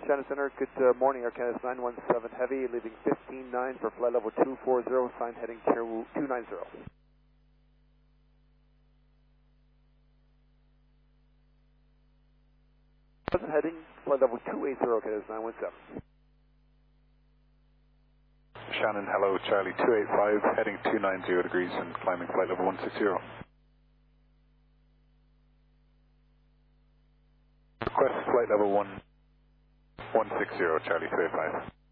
Shannon Center, good morning. Air Canada 917 Heavy, leaving 15-9 for flight level 240, sign heading 290. Present heading, flight level 280, Canada 917. Shannon, hello, Charlie 285, heading 290 degrees and climbing flight level 160. Request flight level 160, Charlie 285.